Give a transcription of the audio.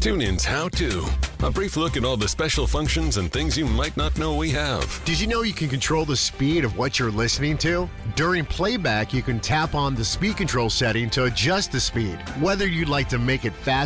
TuneIn's How To. A brief look at all the special functions and things you might not know we have. Did you know you can control the speed of what you're listening to? During playback, you can tap on the speed control setting to adjust the speed, whether you'd like to make it faster